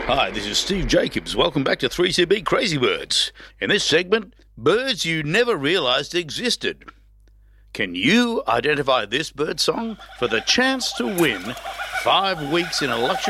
Hi, this is Steve Jacobs. Welcome back to 3CB Crazy Birds. In this segment, birds you never realised existed. Can you identify this bird song for the chance to win 5 weeks in a luxury